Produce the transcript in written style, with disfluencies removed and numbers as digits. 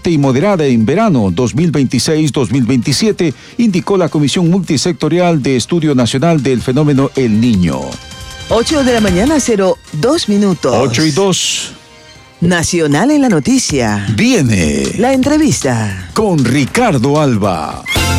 fuerte y moderada en verano 2026-2027, indicó la Comisión Multisectorial de Estudio Nacional del Fenómeno El Niño. 8 de la mañana, 02 minutos. 8:02. Nacional en la noticia. Viene La entrevista con Ricardo Alba.